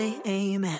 Amen.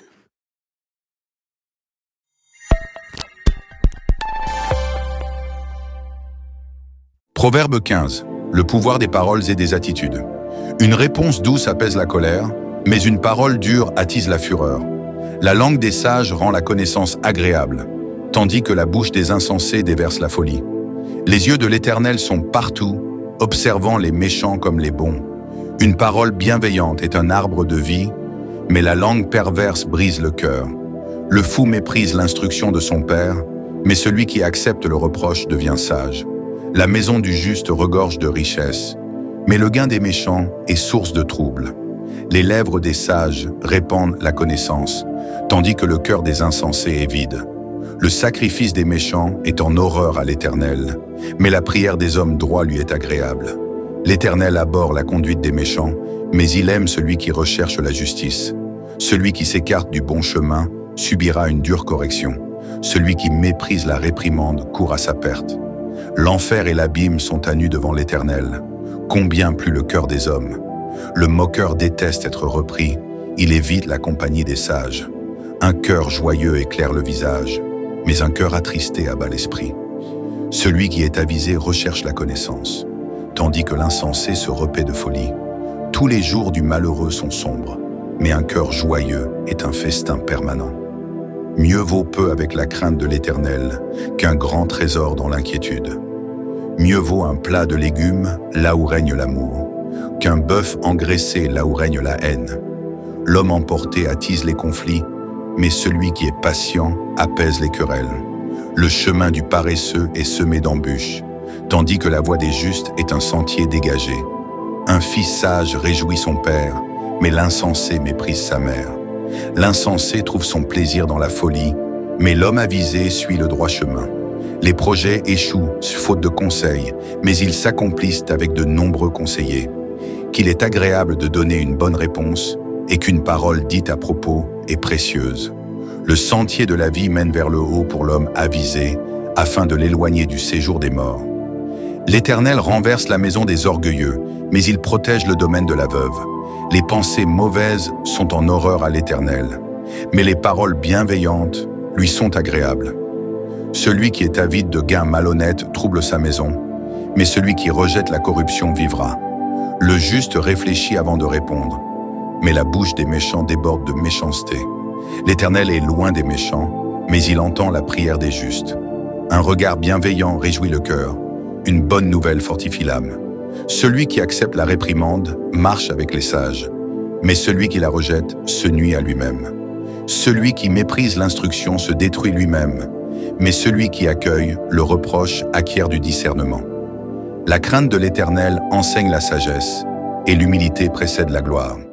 Proverbe 15. Le pouvoir des paroles et des attitudes. Une réponse douce apaise la colère, mais une parole dure attise la fureur. La langue des sages rend la connaissance agréable, tandis que la bouche des insensés déverse la folie. Les yeux de l'Éternel sont partout, observant les méchants comme les bons. Une parole bienveillante est un arbre de vie, mais la langue perverse brise le cœur. Le fou méprise l'instruction de son père, mais celui qui accepte le reproche devient sage. La maison du juste regorge de richesses, mais le gain des méchants est source de troubles. Les lèvres des sages répandent la connaissance, tandis que le cœur des insensés est vide. Le sacrifice des méchants est en horreur à l'Éternel, mais la prière des hommes droits lui est agréable. L'Éternel abhorre la conduite des méchants, mais il aime celui qui recherche la justice. Celui qui s'écarte du bon chemin subira une dure correction. Celui qui méprise la réprimande court à sa perte. L'enfer et l'abîme sont à nu devant l'Éternel. Combien plus le cœur des hommes. Le moqueur déteste être repris, il évite la compagnie des sages. Un cœur joyeux éclaire le visage, mais un cœur attristé abat l'esprit. Celui qui est avisé recherche la connaissance, tandis que l'insensé se repaît de folie. Tous les jours du malheureux sont sombres, mais un cœur joyeux est un festin permanent. Mieux vaut peu avec la crainte de l'Éternel qu'un grand trésor dans l'inquiétude. Mieux vaut un plat de légumes là où règne l'amour, qu'un bœuf engraissé là où règne la haine. L'homme emporté attise les conflits, mais celui qui est patient apaise les querelles. Le chemin du paresseux est semé d'embûches, tandis que la voie des justes est un sentier dégagé. Un fils sage réjouit son père, mais l'insensé méprise sa mère. L'insensé trouve son plaisir dans la folie, mais l'homme avisé suit le droit chemin. Les projets échouent faute de conseils, mais ils s'accomplissent avec de nombreux conseillers. Qu'il est agréable de donner une bonne réponse et qu'une parole dite à propos est précieuse. Le sentier de la vie mène vers le haut pour l'homme avisé, afin de l'éloigner du séjour des morts. L'Éternel renverse la maison des orgueilleux, mais il protège le domaine de la veuve. Les pensées mauvaises sont en horreur à l'Éternel, mais les paroles bienveillantes lui sont agréables. Celui qui est avide de gains malhonnêtes trouble sa maison, mais celui qui rejette la corruption vivra. Le juste réfléchit avant de répondre, mais la bouche des méchants déborde de méchanceté. L'Éternel est loin des méchants, mais il entend la prière des justes. Un regard bienveillant réjouit le cœur, une bonne nouvelle fortifie l'âme. Celui qui accepte la réprimande marche avec les sages, mais celui qui la rejette se nuit à lui-même. Celui qui méprise l'instruction se détruit lui-même, mais celui qui accueille le reproche acquiert du discernement. La crainte de l'Éternel enseigne la sagesse, et l'humilité précède la gloire.